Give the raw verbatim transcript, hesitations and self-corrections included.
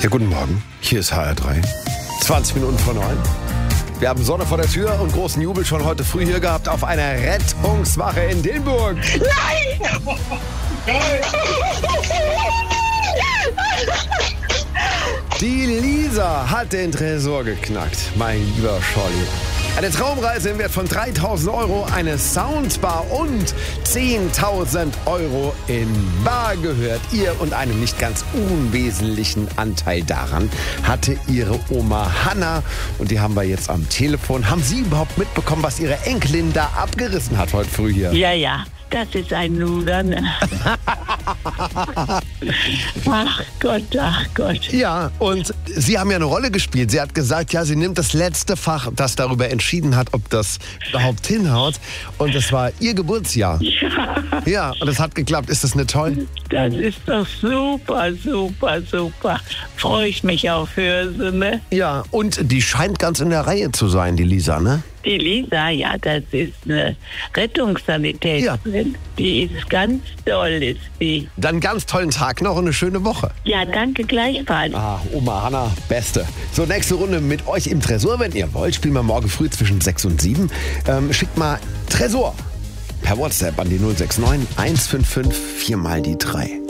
Ja, guten Morgen. Hier ist H R drei. zwanzig Minuten vor neun. Wir haben Sonne vor der Tür und großen Jubel schon heute früh hier gehabt auf einer Rettungswache in Dillenburg. Nein! Die Lisa hat den Tresor geknackt, mein lieber Scholli. Eine Traumreise im Wert von dreitausend Euro, eine Soundbar und zehntausend Euro in bar gehört ihr, und einen nicht ganz unwesentlichen Anteil daran hatte ihre Oma Hanna, und die haben wir jetzt am Telefon. Haben Sie überhaupt mitbekommen, was Ihre Enkelin da abgerissen hat heute früh hier? Ja, ja, das ist ein Luder. Ach Gott, ach Gott. Ja, und Sie haben ja eine Rolle gespielt. Sie hat gesagt, ja, sie nimmt das letzte Fach, das darüber entschieden hat, ob das überhaupt hinhaut. Und es war Ihr Geburtsjahr. Ja, Ja, und es hat geklappt. Ist das nicht toll? das ist doch super, super, super. Freue ich mich auch für sie, ne? Ja, und die scheint ganz in der Reihe zu sein, die Lisa, ne? Die Lisa, ja, das ist eine Rettungssanitäterin. Die ist ganz toll, ist die. Dann ganz tollen Tag noch und eine schöne Woche. Ja, danke gleichfalls. Ah, Oma Hanna, Beste. So, nächste Runde mit euch im Tresor. Wenn ihr wollt, spielen wir morgen früh zwischen sechs und sieben. Ähm, schickt mal Tresor per WhatsApp an die null sechs neun eins fünf fünf vier mal die drei.